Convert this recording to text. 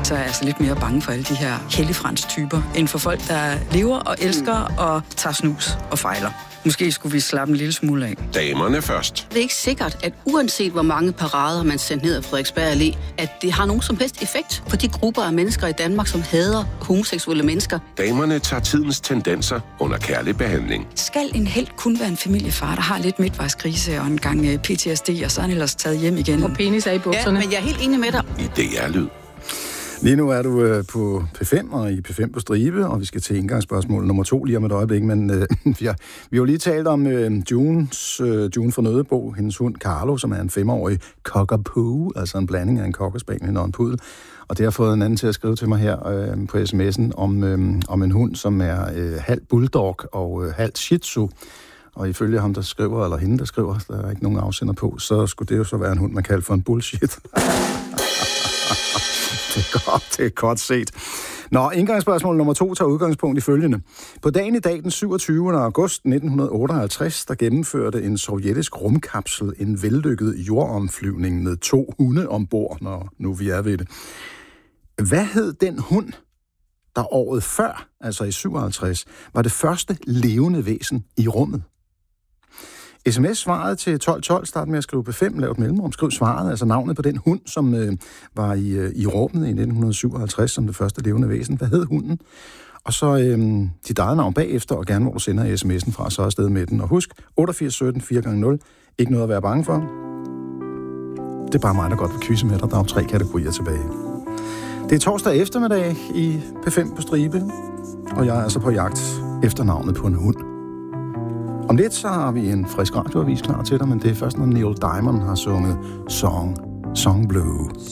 så er jeg altså lidt mere bange for alle de her helligfrans-typer, end for folk, der lever og elsker og tager snus og fejler. Måske skulle vi slappe en lille smule af. Damerne først. Det er ikke sikkert, at uanset hvor mange parader man sender ned af Frederiksberg Allé, at det har nogen som helst effekt på de grupper af mennesker i Danmark, som hader homoseksuelle mennesker. Damerne tager tidens tendenser under kærlig behandling. Skal en helt kun være en familiefar, der har lidt midtvejskrise og en gang PTSD, og så er han ellers taget hjem igen? Og penis er i bukserne. Ja, men jeg er helt enig med dig. I DR-lyd. Lige nu er du på P5 og i P5 på stribe, og vi skal til indgangsspørgsmål nummer 2 lige om et øjeblik, men vi har jo lige talt om June fra Nødebo, hendes hund Carlo, som er en 5-årig cockapoo, altså en blanding af en cockerspaniel og en puddel, og det har fået en anden til at skrive til mig her på sms'en om en hund, som er halv bulldog og halv shih tzu. Og ifølge ham, der skriver, eller hende, der skriver, der er ikke nogen afsender på, så skulle det jo så være en hund, man kalder for en bullshit. Det er godt set. Nå, indgangsspørgsmål nummer 2 tager udgangspunkt i følgende. På dagen i dag, den 27. august 1958, der gennemførte en sovjetisk rumkapsel en vellykket jordomflyvning med 2 hunde ombord, når nu vi er ved det. Hvad hed den hund, der året før, altså i 57, var det første levende væsen i rummet? SMS-svaret til 1212, start med at skrive P5, lav et mellemrum, skriv svaret, altså navnet på den hund, som var i rummet i 1957 som det første levende væsen. Hvad hed hunden? Og så dit eget navn bagefter, og gerne hvor du sender sms'en fra, så afsted med den. Og husk, 8817 4x0, ikke noget at være bange for. Det er bare mig, der godt vil quizze med dig. Der er jo 3 kategorier tilbage. Det er torsdag eftermiddag i P5 på stribe, og jeg er altså på jagt efter navnet på en hund. Om lidt så har vi en frisk radioavis klar til dig, men det er først, når Neil Diamond har sunget Song Blue.